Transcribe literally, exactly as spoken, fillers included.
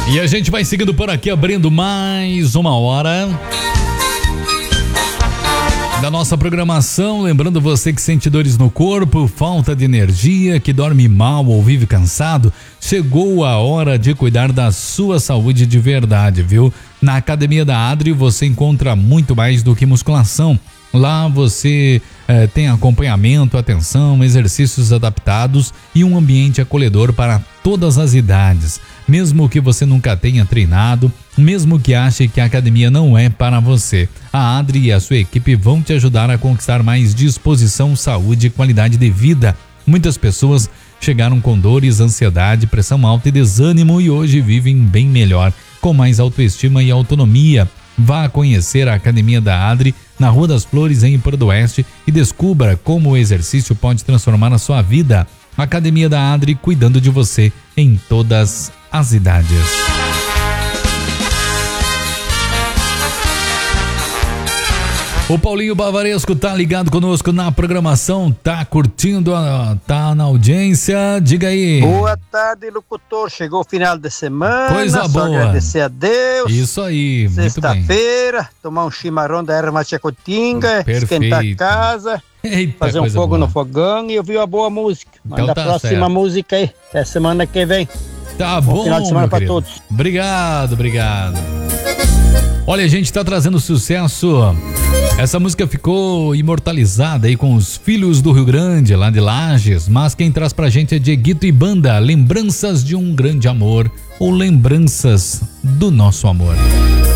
E a gente vai seguindo por aqui, abrindo mais uma hora da nossa programação. Lembrando você que sente dores no corpo, falta de energia, que dorme mal ou vive cansado, chegou a hora de cuidar da sua saúde de verdade, viu? Na Academia da Adri você encontra muito mais do que musculação. Lá você eh, tem acompanhamento, atenção, exercícios adaptados e um ambiente acolhedor para todas as idades. Mesmo que você nunca tenha treinado, mesmo que ache que a academia não é para você, a Adri e a sua equipe vão te ajudar a conquistar mais disposição, saúde e qualidade de vida. Muitas pessoas chegaram com dores, ansiedade, pressão alta e desânimo e hoje vivem bem melhor, com mais autoestima e autonomia. Vá conhecer a Academia da Adri na Rua das Flores, em Prado Oeste, e descubra como o exercício pode transformar a sua vida. Academia da Adri, cuidando de você em todas as idades. O Paulinho Bavaresco tá ligado conosco na programação, tá curtindo, a, tá na audiência, diga aí. Boa tarde, locutor, chegou o final de semana, coisa só boa, agradecer a Deus. Isso aí, sexta-feira, tomar um chimarrão da erva machacotinga, esquentar a casa, eita, fazer um fogo boa no fogão e ouvir uma boa música. Manda então a tá próxima certo. música aí, até semana que vem. Tá bom, bom, final de semana para todos. Obrigado, obrigado. Olha, a gente tá trazendo sucesso. Essa música ficou imortalizada aí com os Filhos do Rio Grande, lá de Lages, mas quem traz pra gente é Dieguito e Banda, Lembranças de um Grande Amor ou Lembranças do Nosso Amor.